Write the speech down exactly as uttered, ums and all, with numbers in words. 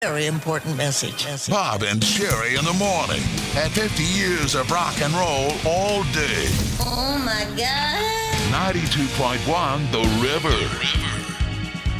Very important message. message. Bob and Sherry in the morning at fifty years of rock and roll all day. Oh, my God. ninety-two point one The River.